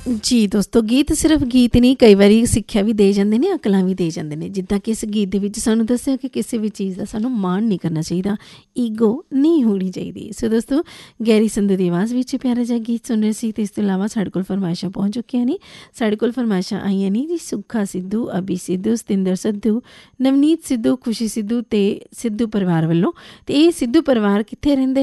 ਜੀ ਦੋਸਤੋ, ਗੀਤ ਸਿਰਫ ਗੀਤ ਨਹੀਂ, ਕਈ ਵਾਰੀ ਸਿੱਖਿਆ ਵੀ ਦੇ ਜਾਂਦੇ ਨੇ, ਅਕਲਾਂ ਵੀ ਦੇ ਜਾਂਦੇ ਨੇ। ਜਿੱਦਾਂ ਕਿ ਇਸ ਗੀਤ ਦੇ ਵਿੱਚ ਸਾਨੂੰ ਦੱਸਿਆ ਕਿ ਕਿਸੇ ਵੀ ਚੀਜ਼ ਦਾ ਸਾਨੂੰ ਮਾਣ ਨਹੀਂ ਕਰਨਾ ਚਾਹੀਦਾ, ਈਗੋ ਨਹੀਂ ਹੋਣੀ ਚਾਹੀਦੀ। ਸੋ ਦੋਸਤੋ, ਗੈਰੀ ਸੰਧੂ ਦੀ ਆਵਾਜ਼ ਵਿੱਚ ਪਿਆਰਾ ਜਿਹਾ ਗੀਤ ਸੁਣ ਰਹੇ ਸੀ। ਅਤੇ ਇਸ ਤੋਂ ਇਲਾਵਾ ਸਾਡੇ ਕੋਲ ਫਰਮਾਇਸ਼ਾਂ ਪਹੁੰਚ ਚੁੱਕੀਆਂ ਨੇ। ਸਾਡੇ ਕੋਲ ਫਰਮਾਇਸ਼ਾਂ ਆਈਆਂ ਨੇ ਜੀ, ਸੁੱਖਾ ਸਿੱਧੂ, ਅਭੀ ਸਿੱਧੂ, ਸਤਿੰਦਰ ਸਿੱਧੂ, ਨਵਨੀਤ ਸਿੱਧੂ, ਖੁਸ਼ੀ ਸਿੱਧੂ ਅਤੇ ਸਿੱਧੂ ਪਰਿਵਾਰ ਵੱਲੋਂ। ਅਤੇ ਇਹ ਸਿੱਧੂ ਪਰਿਵਾਰ ਕਿੱਥੇ ਰਹਿੰਦੇ